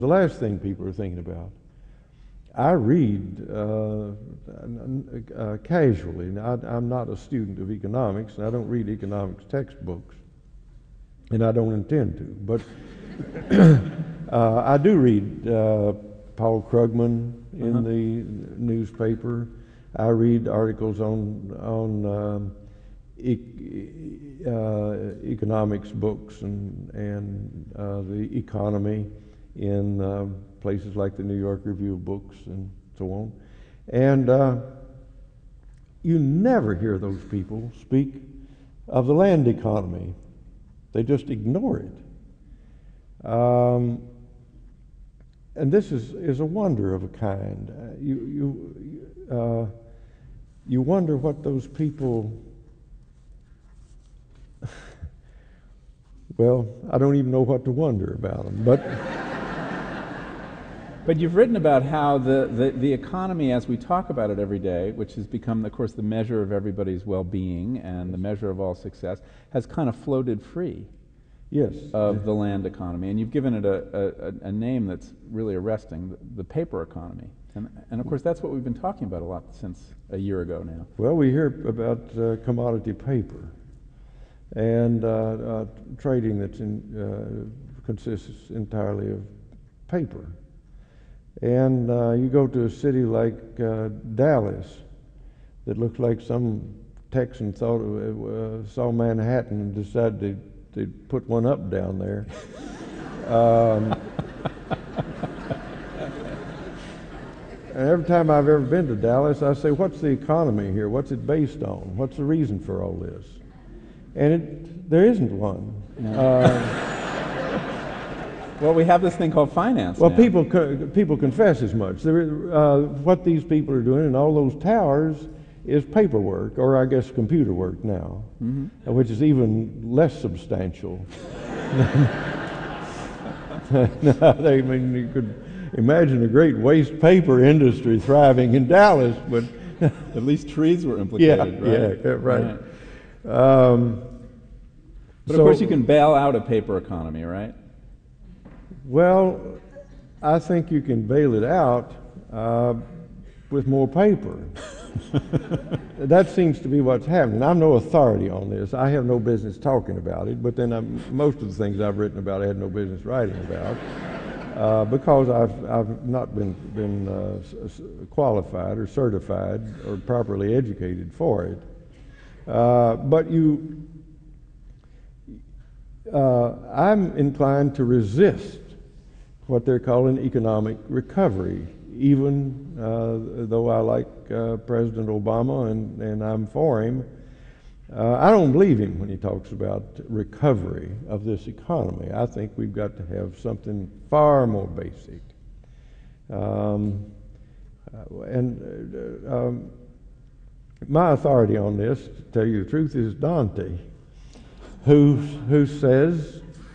The last thing people are thinking about. I read casually. Now, I'm not a student of economics, and I don't read economics textbooks, and I don't intend to. But I do read Paul Krugman in the newspaper. I read articles on economics books and the economy in places like the New York Review of Books and so on. And you never hear those people speak of the land economy. They just ignore it. And this is a wonder of a kind. You wonder what those people, well, I don't even know what to wonder about them, but But you've written about how the economy, as we talk about it every day, which has become, of course, the measure of everybody's well-being and the measure of all success, has kind of floated free yes, of the land economy. And you've given it a name that's really arresting, the paper economy. And of course, that's what we've been talking about a lot since a year ago now. well, we hear about commodity paper and trading that consists entirely of paper. And you go to a city like Dallas that looks like some Texan saw Manhattan and decided to put one up down there. And every time I've ever been to Dallas, I say, what's the economy here? What's it based on? What's the reason for all this? And there isn't one. Well, we have this thing called finance Well, now. people confess as much. What these people are doing in all those towers is paperwork, or I guess computer work now, which is even less substantial. You could imagine a great waste paper industry thriving in Dallas, but At least trees were implicated, right? Yeah, right. But of course, you can bail out a paper economy, right? Well, I think you can bail it out with more paper. That seems to be what's happening. I'm no authority on this. I have no business talking about it, but then most of the things I've written about I had no business writing about because I've not been qualified or certified or properly educated for it. But I'm inclined to resist what they're calling economic recovery, even though I like President Obama and I'm for him. I don't believe him when he talks about recovery of this economy. I think we've got to have something far more basic. My authority on this, to tell you the truth, is Dante, who says,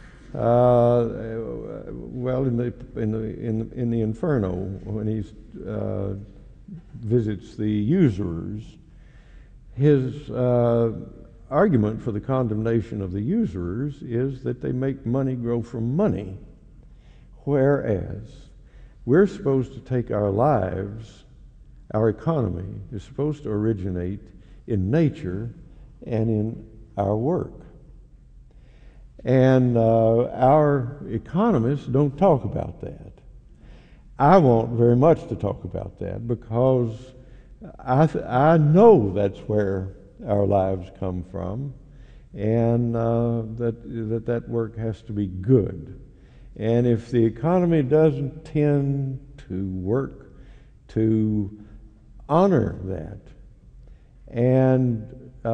well, in the Inferno, when he visits the usurers, his argument for the condemnation of the usurers is that they make money grow from money, whereas we're supposed to take our lives, our economy is supposed to originate in nature and in our work. And our economists don't talk about that. I want very much to talk about that because I know that's where our lives come from, and that work has to be good. And if the economy doesn't tend to work to honor that and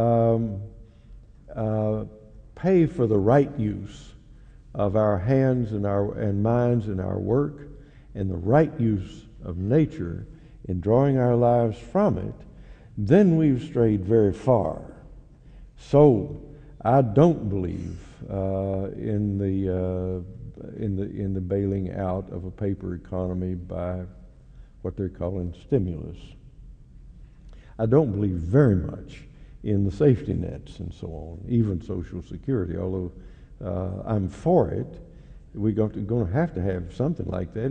pay for the right use of our hands and minds and our work and the right use of nature in drawing our lives from it, then we've strayed very far. So I don't believe in the bailing out of a paper economy by what they're calling stimulus. I don't believe very much in the safety nets and so on, even Social Security, although I'm for it. We're going to have something like that.